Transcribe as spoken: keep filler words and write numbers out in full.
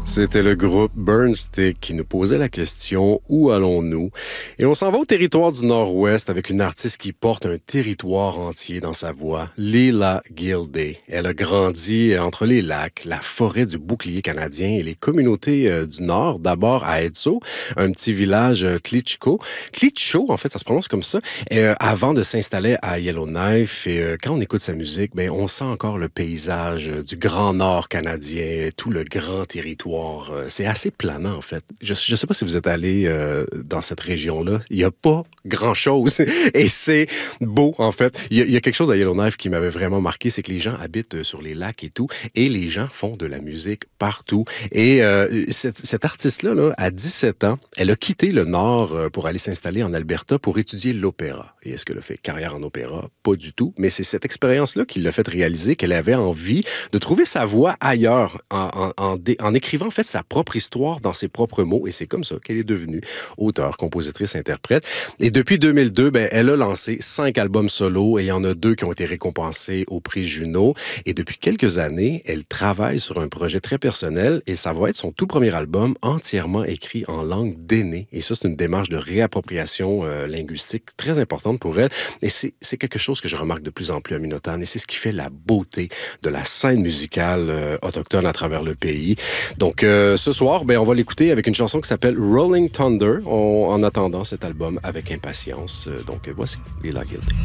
C'était le groupe Burnstick qui nous posait la question « Où allons-nous ?» Et on s'en va au territoire du Nord-Ouest avec une artiste qui porte un territoire entier dans sa voix, Leela Gildea. Elle a grandi entre les lacs, la forêt du bouclier canadien et les communautés euh, du Nord, d'abord à Edzo, un petit village euh, Klitschko. Klitschko, en fait, ça se prononce comme ça, euh, avant de s'installer à Yellowknife. Et euh, quand on écoute sa musique, ben, on sent encore le paysage euh, du Grand Nord canadien, tout le grand territoire. C'est assez planant, en fait. Je ne sais pas si vous êtes allé euh, dans cette région-là. Il n'y a pas grand-chose. Et c'est beau, en fait. Il y, a, il y a quelque chose à Yellowknife qui m'avait vraiment marqué, c'est que les gens habitent sur les lacs et tout, et les gens font de la musique partout. Et euh, cette, cette artiste-là, là, à dix-sept ans, elle a quitté le Nord pour aller s'installer en Alberta pour étudier l'opéra. Et est-ce qu'elle a fait carrière en opéra? Pas du tout. Mais c'est cette expérience-là qui l'a fait réaliser qu'elle avait envie de trouver sa voix ailleurs en, en, en, dé, en écrivant en fait sa propre histoire dans ses propres mots, et c'est comme ça qu'elle est devenue auteure, compositrice, interprète. Et depuis deux mille deux, ben, elle a lancé cinq albums solo, et il y en a deux qui ont été récompensés au prix Juno. Et depuis quelques années, elle travaille sur un projet très personnel, et ça va être son tout premier album entièrement écrit en langue d'aîné. Et ça, c'est une démarche de réappropriation euh, linguistique très importante pour elle. Et c'est, c'est quelque chose que je remarque de plus en plus à Minotaine, et c'est ce qui fait la beauté de la scène musicale euh, autochtone à travers le pays. Donc, Donc, euh, ce soir, ben, on va l'écouter avec une chanson qui s'appelle Rolling Thunder. On, en attendant cet album avec impatience. Euh, donc, voici Leela Gildea.